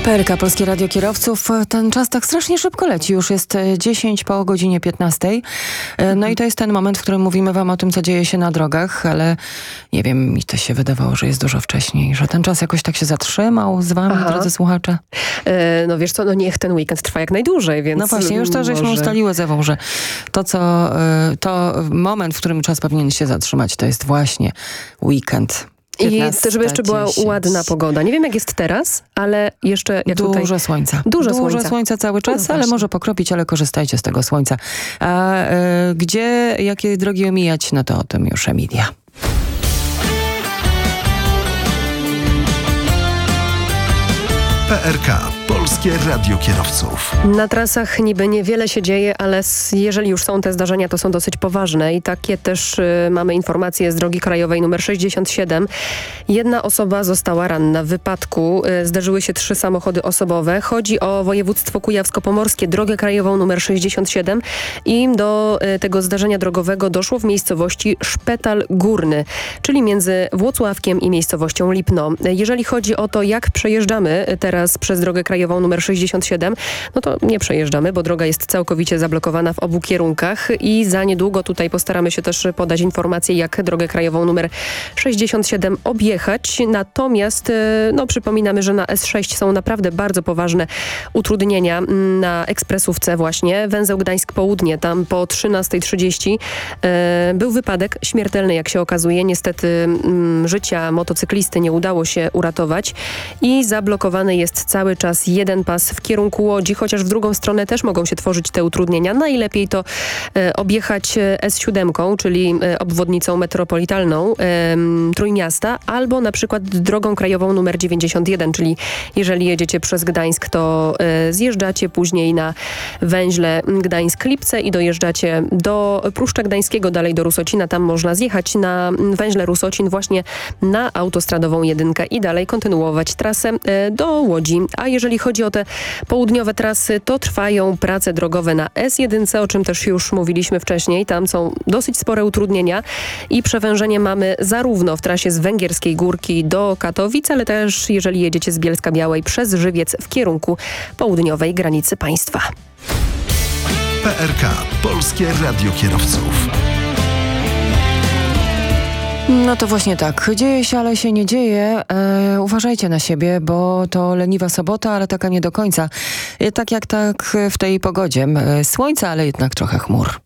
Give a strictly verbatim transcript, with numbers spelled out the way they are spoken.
P R K, Polskie Radio Kierowców. Ten czas tak strasznie szybko leci. Już jest dziesięć po godzinie piętnastej. No i to jest ten moment, w którym mówimy wam o tym, co dzieje się na drogach, ale nie wiem, mi to się wydawało, że jest dużo wcześniej, że ten czas jakoś tak się zatrzymał z wami, Aha. drodzy słuchacze. E, no wiesz co, no niech ten weekend trwa jak najdłużej, więc... No właśnie, już to żeśmy może... ustaliły z Ewą, że to, co, to moment, w którym czas powinien się zatrzymać, to jest właśnie weekend. I to, żeby jeszcze była ładna pogoda. Nie wiem, jak jest teraz, ale jeszcze jak Dużo tutaj... słońca. Dużo, Dużo słońca. słońca cały czas, no ale może pokropić, ale korzystajcie z tego słońca. A e, gdzie, jakie drogi omijać, no to o tym już Emilia. P R K. Polskie Radio Kierowców. Na trasach niby niewiele się dzieje, ale jeżeli już są te zdarzenia, to są dosyć poważne i takie też y, mamy informacje z drogi krajowej numer sześćdziesiąt siedem. Jedna osoba została ranna w wypadku. Y, zdarzyły się trzy samochody osobowe. Chodzi o województwo kujawsko-pomorskie, drogę krajową numer sześćdziesiąt siedem i do y, tego zdarzenia drogowego doszło w miejscowości Szpetal Górny, czyli między Włocławkiem i miejscowością Lipno. Jeżeli chodzi o to, jak przejeżdżamy teraz przez drogę krajową numer sześćdziesiąt siedem, no to nie przejeżdżamy, bo droga jest całkowicie zablokowana w obu kierunkach i za niedługo tutaj postaramy się też podać informacje, jak drogę krajową numer sześćdziesiąt siedem objechać. Natomiast no, przypominamy, że na S sześć są naprawdę bardzo poważne utrudnienia na ekspresówce właśnie. Węzeł Gdańsk Południe, tam po trzynastej trzydzieści e, był wypadek śmiertelny, jak się okazuje. Niestety m, życia motocyklisty nie udało się uratować i zablokowany jest cały czas jeden pas w kierunku Łodzi, chociaż w drugą stronę też mogą się tworzyć te utrudnienia. Najlepiej to e, objechać S siedem, czyli e, obwodnicą metropolitalną e, Trójmiasta, albo na przykład drogą krajową numer dziewięćdziesiąt jeden, czyli jeżeli jedziecie przez Gdańsk, to e, zjeżdżacie później na węźle Gdańsk-Lipce i dojeżdżacie do Pruszcza Gdańskiego, dalej do Rusocina. Tam można zjechać na węźle Rusocin właśnie na autostradową jedynkę i dalej kontynuować trasę e, do Łodzi. A jeżeli chodzi o te południowe trasy, to trwają prace drogowe na S jeden, o czym też już mówiliśmy wcześniej. Tam są dosyć spore utrudnienia i przewężenie mamy zarówno w trasie z Węgierskiej Górki do Katowic, ale też jeżeli jedziecie z Bielska-Białej przez Żywiec w kierunku południowej granicy państwa. P R K. Polskie Radio Kierowców. No to właśnie tak. Dzieje się, ale się nie dzieje. E, uważajcie na siebie, bo to leniwa sobota, ale taka nie do końca. E, tak jak tak w tej pogodzie. E, słońca, ale jednak trochę chmur.